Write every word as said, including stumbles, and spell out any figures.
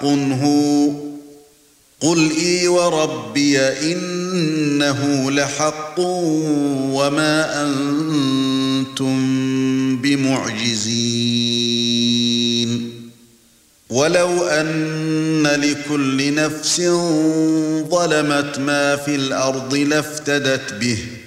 هو قل إي وربي إنه لحق وما أنتم بمعجزين ولو أن لكل نفس ظلمت ما في الأرض لافتدت به